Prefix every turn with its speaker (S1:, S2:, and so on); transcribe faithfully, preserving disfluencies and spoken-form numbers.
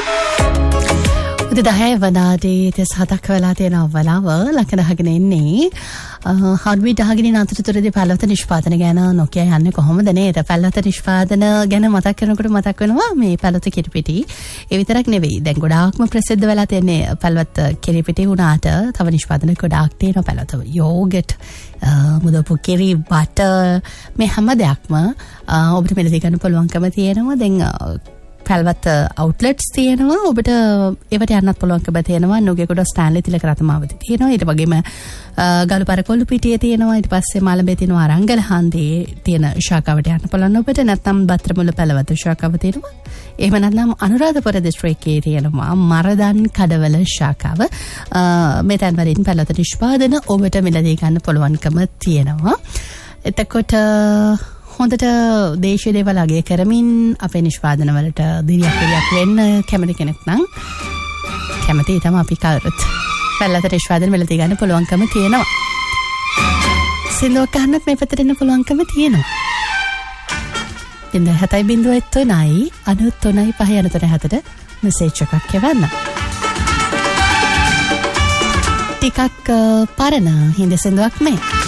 S1: දහය වදාදී තිස් හතක් වෙලා තියෙනවා වලාව ලකන අහගෙන ඉන්නේ. හඩ්වි අහගෙන අතරතුරදී පළවත නිෂ්පාදන ගැන නොකිය යන්නේ කොහොමද නේද? පළවත නිෂ්පාදන ගැන මතක් කරනකොට මතක් වෙනවා මේ පළවත කිරිපිටි. ඒ විතරක් නෙවෙයි. දැන් ගොඩාක්ම ප්‍රසිද්ධ වෙලා තියෙන්නේ පළවත කිරිපිටි වුණාට තව නිෂ්පාදන ගොඩාක් තියෙනවා. පළවත යෝගට්, මුදපු කිරි, බටර් මේ හැම දෙයක්ම ඔබට මෙලදී ගන්න පුළුවන්කම තියෙනවා. දැන් පැල්වත් අවුට්ලට්ස් තියෙනවා. ඔබට ඒවට යන්නත් පුළුවන්කම තියෙනවා. නුගේගොඩ ස්ටෑන්ලි තිලක රත්නමාවතී තියෙනවා. ඊට වගේම ගල්පර කොල්ලුපිටියේ තියෙනවා. ඊට පස්සේ මාළඹේ තියෙනවා අරංගල හන්දියේ තියෙන ශාඛාවට යන්න පුළුවන් ඔබට. නැත්නම් බත්‍රමුල්ල පැලවත ශාඛාව තියෙනවා. එහෙම නැත්නම් අනුරාධපුර දිස්ත්‍රික්කයේ තියෙනවා මරදන් කඩවල ශාඛාව. මේ තැන් වලින් පැලවත නිෂ්පාදන ඔබට මිලදී ගන්න පුළුවන්කම තියෙනවා. එතකොට හොඳට දේශීය දේවල් අගය කරමින් අපේ නිෂ්පාදන වලට දිරියක් දිරියක් වෙන්න කැමති කෙනෙක් නම් කැමති තමයි අපි කවුරුත් පැලවත නිෂ්පාදන වලදී ගන්න පුළුවන්කම තියෙනවා. සින්දුවක් අහන්නත් මේ පැත්තට එන්න පුළුවන්කම තියෙනවා. ඉතින් හතයි බිංදුව තුනයි අනූ තුනයි පහ යන තුන හතට මෙසේජ් එකක් එවන්න. ටිකක් පරණ හින්දි සින්දුවක් මේ